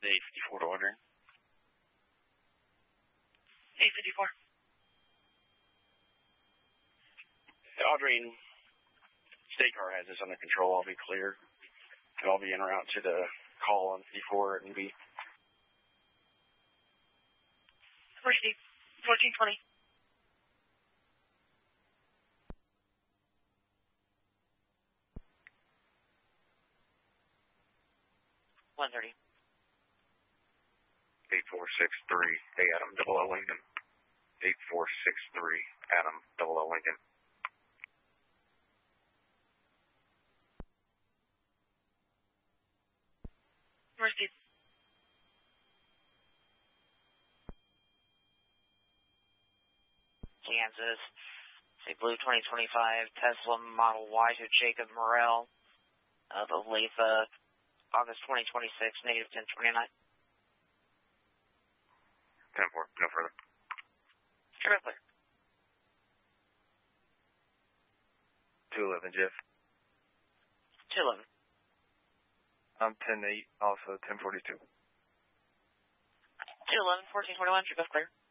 The 854 to ordering. 854. Audrey, state car has this under control. I'll be clear. And I'll be en route to the call on 54 and be. Mercy, 1420. $130. 8463, hey Adam, double O Lincoln. 8463, Adam, double O Lincoln. Mercy. Kansas, say Blue 2025, Tesla Model Y to Jacob Morrell, the Olathe, August 2026, negative 1029. 10-4, no further. Directly. 211, Jeff. 211. I'm 10-8, also 1042. 211, 1421, trip off clear.